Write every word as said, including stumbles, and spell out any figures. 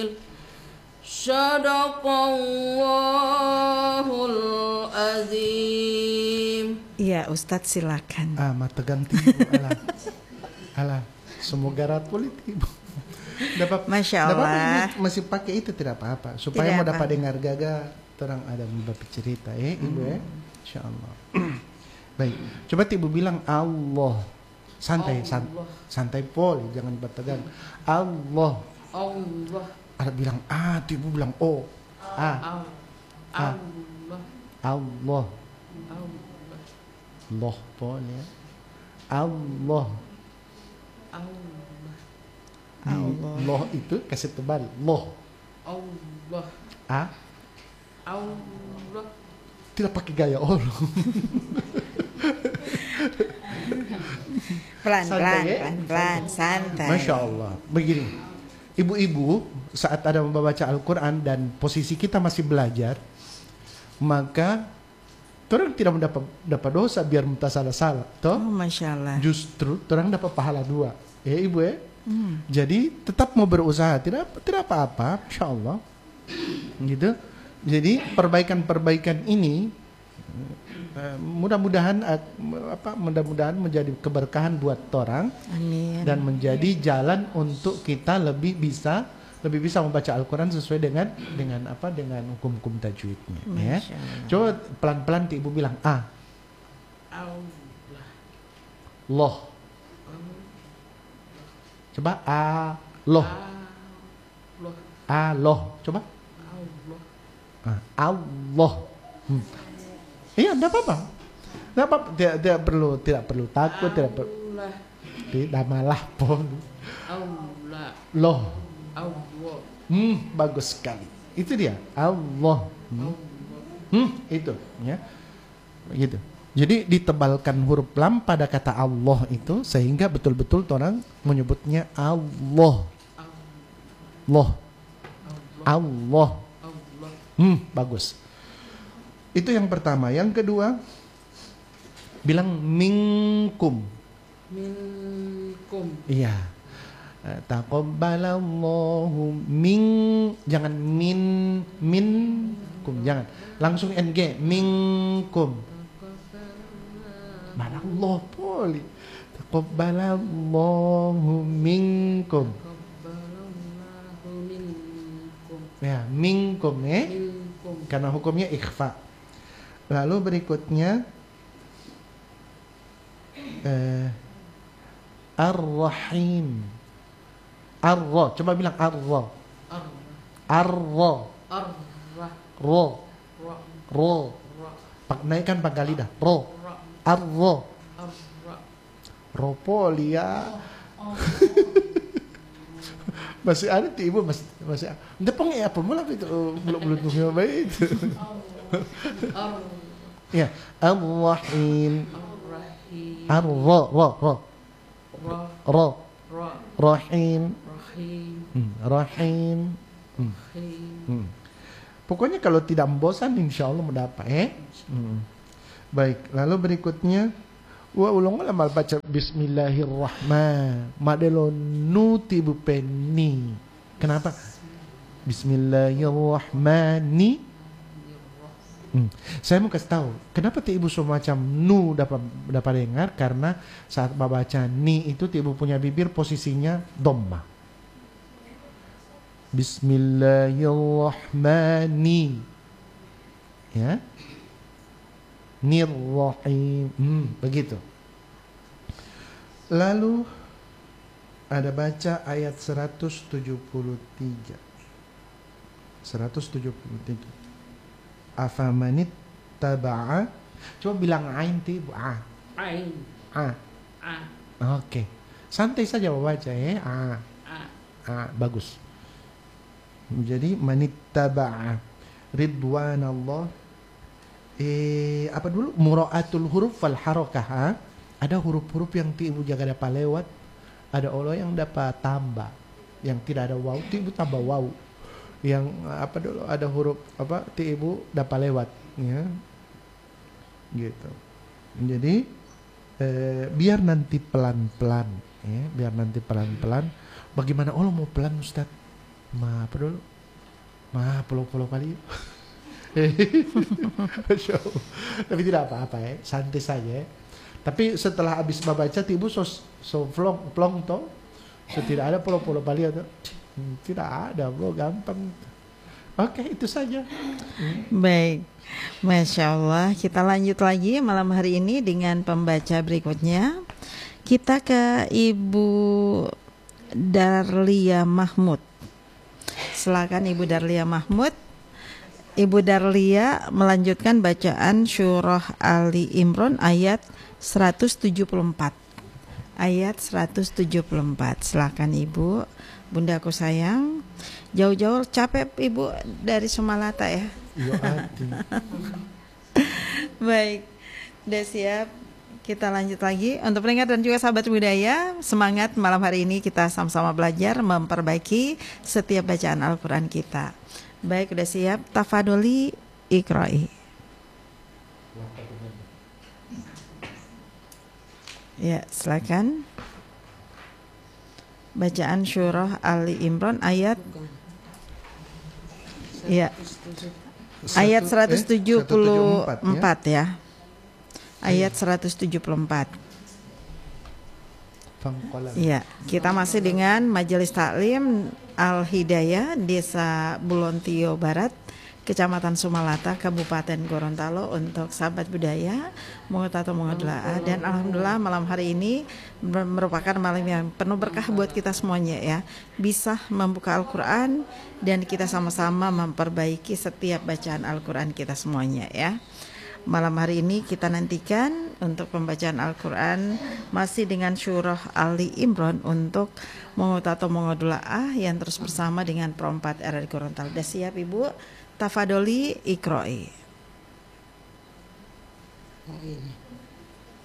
Sadaqallahul azim. Iya, Ustadz silakan. Ah, mata ganti Ibu. Alah. Alah, semoga rat politik Ibu. Dapat, Masya dapat Allah. masih pakai itu tidak apa-apa. Supaya Tidak mau apa. dapat dengar gaga terang ada beberapa cerita ya Ibu ya. Insyaallah. Baik, coba Ibu bilang Allah. Santai, san- Allah. santai pol, jangan bertegang. Allah. Allah. Ada bilang A, Ibu bilang O. A. Allah. Allah. Allah. Allah pol ya. Allah. Allah. Allah. Loh itu kasih tebal. Loh. Allah. A. Allah. Tidak pakai gaya Allah. Pelan-pelan, Santai, ya? pelan-pelan, santai. Masya Allah. Begini, ibu-ibu saat ada membaca Al-Quran dan posisi kita masih belajar, maka orang tidak mendapat dapat dosa biar minta salah-salah. Toh Oh, Masya Allah. justru orang dapat pahala dua. Ya ibu ya. Hmm. Jadi tetap mau berusaha, tidak tidak apa-apa, Insya Allah. Gitu. Jadi perbaikan-perbaikan ini eh, mudah-mudahan eh, apa mudah-mudahan menjadi keberkahan buat orang Amin. dan menjadi jalan untuk kita lebih bisa lebih bisa membaca Al-Quran sesuai dengan dengan apa dengan hukum-hukum tajwidnya ya. Masya Allah. Coba pelan-pelan Ibu bilang A. Allah. Loh. Coba A loh. Allah. A loh. Coba Allah. Ah, Allah. Hmm. Iya, tidak apa-apa. Tidak apa, tidak, tidak perlu, tidak perlu takut, tidak perlu, Allah. tidak malah pun. Allah. Loh, Allah. hmm, bagus sekali. Itu dia, Allah. Hmm, hmm itu, ya, gitu. Jadi ditebalkan huruf lam pada kata Allah itu sehingga betul-betul orang menyebutnya Allah. Allah. Allah. Allah. Hmm, bagus. Itu yang pertama. Yang kedua, bilang minkum. Minkum. Iya. Eh, Taqabbalallahu min, jangan min minkum, jangan. Langsung N G, minkum. Ballallah poli. Taqabbalallahu minkum. Qabbalallahu minkum. Ya, minkum ya. Minkum. Karena hukumnya ikhfa. Lalu berikutnya eh, Ar-Rahim. Ar-Ra, coba bilang Ar-Ra. Ar. Ar-Ra. Ar. Ro. Ra. Ro. Ra. Pak naikkan pangkal lidah. Ro. Ra. Ar-Ra. Ar. Ra. Ropoli ya. Masih ada ti ibu masih masih. Hindi pang apa mo lang itu belum belum tuh ba itu. Ar. Ya, Ar-Rahim. Ar-Rahim. Ar-Ra, Ra, Ra. Ra. Ra. Ra. Rahim. Rahim. Hmm, Rahim. Hmm. Rahim. Hmm. Pokoknya kalau tidak membosan insya Allah mendapat eh. Hmm. Baik, lalu berikutnya wa ulung mal baca bismillahirrahman madelo nuti bu penni. Kenapa? Bismillahirrahmani. Hmm. Saya mau kasih tahu kenapa ti ibu semacam nu dapat dapat dengar karena saat baca ni itu ti ibu punya bibir posisinya dhamma. Bismillahirrahmani. Ya. Nirrahim. Hmm, begitu. Lalu ada baca ayat seratus tujuh puluh tiga. seratus tujuh puluh tiga. Afamanit taba'a. Coba bilang ain ti Bu. A. Ain. A. A. Oke. Santai saja membaca ya. A. A. A. Bagus. Jadi manittaba'a ridwanallah. Eh apa dulu? Mura'atul huruf wal harakah. Ha? Ada huruf-huruf yang ti ibu jaga dapat lewat, ada Allah yang dapat tambah. Yang tidak ada waw, ti ibu tambah waw. Yang apa dulu ada huruf apa ti ibu dapat lewat ya. Gitu. Jadi eh, biar nanti pelan-pelan ya, biar nanti pelan-pelan. Bagaimana Allah mau pelan Ustaz? Ma apa dulu? Ma pulau-pulau kali. Masya Allah. Tapi tidak apa-apa ya, santai saja ya. Tapi setelah habis membaca tibu so so plong plong toh, so tidak ada pulau-pulau Bali atau tidak ada, bro, gampang. Oke, itu saja. Baik, Masya Allah. Kita lanjut lagi malam hari ini dengan pembaca berikutnya. Kita ke Ibu Darlia Mahmud. Silakan Ibu Darlia Mahmud. Ibu Darlia melanjutkan bacaan surah Ali Imran ayat seratus tujuh puluh empat. Ayat seratus tujuh puluh empat. Silakan Ibu. Bundaku sayang, jauh-jauh capek Ibu dari Sumalata ya. Iya, hati. Baik, udah siap. Kita lanjut lagi. Untuk pendengar dan juga sahabat budaya, semangat malam hari ini kita sama-sama belajar memperbaiki setiap bacaan Al-Quran kita. Baik, udah siap. Tafadoli Iqra'i. Ya, silakan. Bacaan surah Ali Imran ayat ya ayat seratus tujuh puluh empat ya. Ayat seratus tujuh puluh empat. Ya, kita masih dengan Majelis Taklim Al Hidayah Desa Bulontio Barat, Kecamatan Sumalata, Kabupaten Gorontalo, untuk sahabat budaya Mu'tato Mungodla'a. Dan alhamdulillah malam hari ini merupakan malam yang penuh berkah buat kita semuanya ya. Bisa membuka Al-Quran dan kita sama-sama memperbaiki setiap bacaan Al-Quran kita semuanya ya. Malam hari ini kita nantikan untuk pembacaan Al-Quran masih dengan surah Ali Imran untuk Mu'tato Mungodla'a yang terus bersama dengan Pro empat R R Gorontalo. Sudah siap Ibu? Tafadoli Iqra'i.